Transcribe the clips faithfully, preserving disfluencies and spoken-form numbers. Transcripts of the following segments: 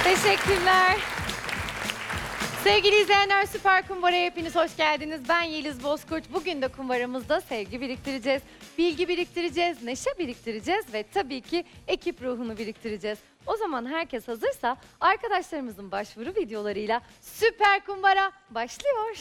Teşekkürler. Sevgili izleyenler, Süper Kumbara'ya hepiniz hoş geldiniz. Ben Yeliz Bozkurt. Bugün de kumbaramızda sevgi biriktireceğiz, bilgi biriktireceğiz, neşe biriktireceğiz ve tabii ki ekip ruhunu biriktireceğiz. O zaman herkes hazırsa arkadaşlarımızın başvuru videolarıyla Süper Kumbara başlıyor.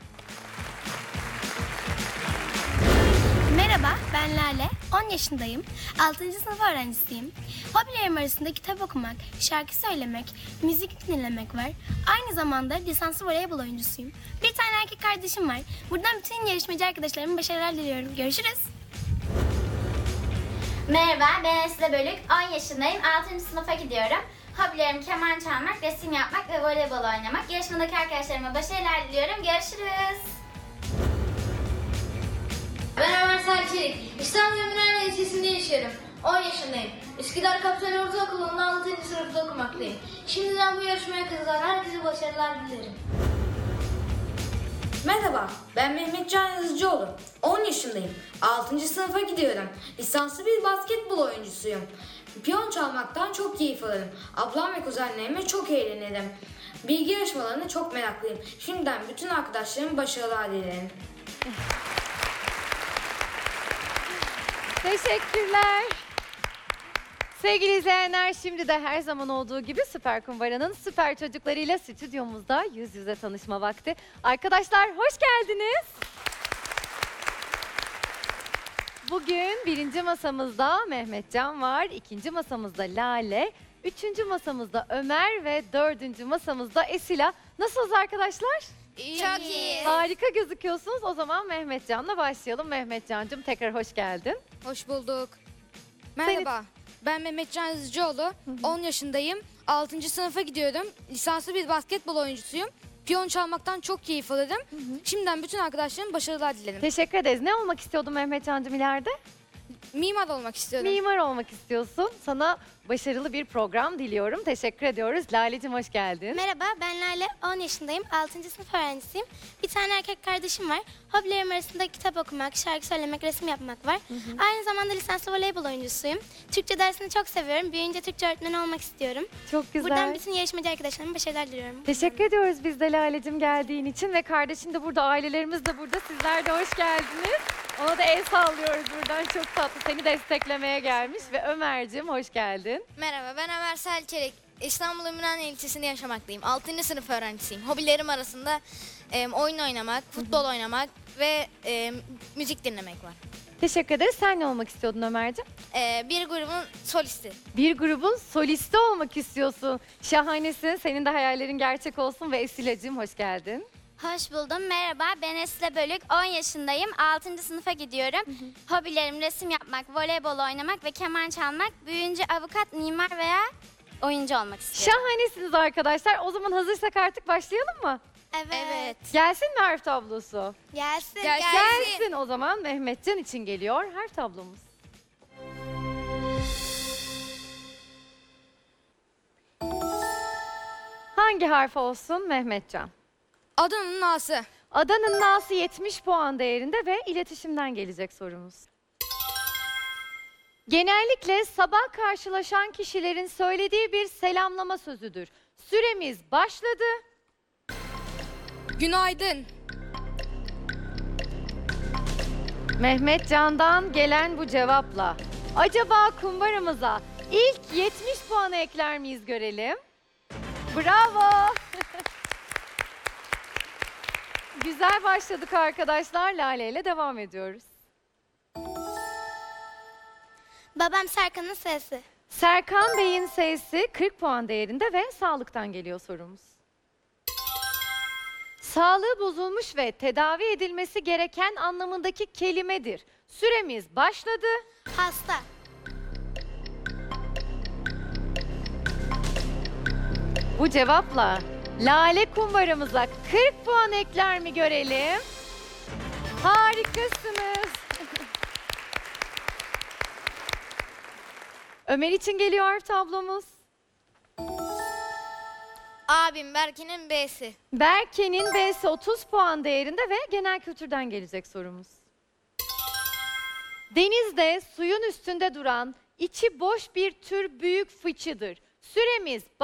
Merhaba, ben Lale. on yaşındayım. altıncı sınıf öğrencisiyim. Hobilerim arasında kitap okumak, şarkı söylemek, müzik dinlemek var. Aynı zamanda lisanslı voleybol oyuncusuyum. Bir tane erkek kardeşim var. Buradan bütün yarışmacı arkadaşlarıma başarılar diliyorum. Görüşürüz. Merhaba, ben Esra Bölük, on yaşındayım, altıncı sınıfa gidiyorum. Hobilerim keman çalmak, resim yapmak ve voleybol oynamak. Yarışmadaki arkadaşlarıma başarılar diliyorum. Görüşürüz. Ben Ömer Selçelik. İstanbul Ümraniye Lisesi'nde yaşıyorum. on yaşındayım. Üsküdar Kapsel Ortaokulu'nda altıncı sınıfta okumaktayım. Şimdiden bu yarışmaya katılan herkese başarılar dilerim. Merhaba, ben Mehmetcan Yazıcıoğlu. on yaşındayım. altıncı sınıfa gidiyorum. Lisanslı bir basketbol oyuncusuyum. Piyon çalmaktan çok keyif alırım. Ablam ve kuzenlerimle çok eğlenirim. Bilgi yarışmalarına çok meraklıyım. Şimdiden bütün arkadaşlarıma başarılar dilerim. Teşekkürler. Sevgili izleyenler, şimdi de her zaman olduğu gibi Süper Kumbara'nın süper çocuklarıyla stüdyomuzda yüz yüze tanışma vakti. Arkadaşlar hoş geldiniz. Bugün birinci masamızda Mehmetcan var, ikinci masamızda Lale, üçüncü masamızda Ömer ve dördüncü masamızda Esila. Nasılsınız arkadaşlar? Çok iyi. Harika gözüküyorsunuz. O zaman Mehmetcan'la başlayalım. Mehmetcan'cığım tekrar hoş geldin. Hoş bulduk. Merhaba, ben Mehmetcan Yazıcıoğlu. on yaşındayım. altıncı sınıfa gidiyorum. Lisanslı bir basketbol oyuncusuyum. Piyon çalmaktan çok keyif alırım. Şimdiden bütün arkadaşlarıma başarılar dilerim. Teşekkür ederiz. Ne olmak istiyordun Mehmetcan'cığım ileride? Mimar olmak istiyorum. Mimar olmak istiyorsun. Sana başarılı bir program diliyorum. Teşekkür ediyoruz. Lale'cim hoş geldin. Merhaba, ben Lale. on yaşındayım. altıncı sınıf öğrencisiyim. Bir tane erkek kardeşim var. Hobilerim arasında kitap okumak, şarkı söylemek, resim yapmak var. Aynı zamanda lisanslı voleybol oyuncusuyum. Türkçe dersini çok seviyorum. Büyüyünce Türkçe öğretmeni olmak istiyorum. Çok güzel. Buradan bütün yarışmacı arkadaşlarıma başarılar diliyorum. Teşekkür ediyoruz biz de Lale'cim geldiğin için ve kardeşin de burada, ailelerimiz de burada. Sizler de hoş geldiniz. Ona da el sallıyoruz buradan. Çok tatlı. Seni desteklemeye gelmiş ve Ömer'cim hoş geldin. Merhaba, ben Ömer Selçelik. İstanbul Ümraniye Lisesi'nde yaşamaktayım. altıncı sınıf öğrencisiyim. Hobilerim arasında e, oyun oynamak, futbol oynamak ve e, müzik dinlemek var. Teşekkür ederiz. Sen ne olmak istiyordun Ömer'cim? E, bir grubun solisti. Bir grubun solisti olmak istiyorsun. Şahanesin. Senin de hayallerin gerçek olsun ve Esila'cığım hoş geldin. Hoş buldum. Merhaba, ben Esra Bölük, on yaşındayım, altıncı sınıfa gidiyorum. Hobilerim resim yapmak, voleybol oynamak ve keman çalmak. Büyüyünce avukat, mimar veya oyuncu olmak istiyorum. Şahanesiniz arkadaşlar. O zaman hazırsak artık başlayalım mı? Evet. Gelsin mi harf tablosu? Gelsin. Gelsin. Gelsin o zaman. Mehmetcan için geliyor harf tablomuz. Hangi harf olsun Mehmetcan? Adanın Na'sı. Adanın Na'sı yetmiş puan değerinde ve iletişimden gelecek sorumuz. Genellikle sabah karşılaşan kişilerin söylediği bir selamlama sözüdür. Süremiz başladı. Günaydın. Mehmetcan'dan gelen bu cevapla acaba kumbaramıza ilk yetmiş puanı ekler miyiz görelim. Bravo. Güzel başladık arkadaşlar. Lale ile devam ediyoruz. Babam Serkan'ın sesi. Serkan Bey'in sesi kırk puan değerinde ve sağlıktan geliyor sorumuz. Sağlığı bozulmuş ve tedavi edilmesi gereken anlamındaki kelimedir. Süremiz başladı. Hasta. Bu cevapla Lale kumbaramıza kırk puan ekler mi görelim? Harikasınız. Ömer için geliyor harf tablomuz. Abim Berke'nin B'si. Berke'nin B'si otuz puan değerinde ve genel kültürden gelecek sorumuz. Denizde suyun üstünde duran içi boş bir tür büyük fıçıdır. Süremiz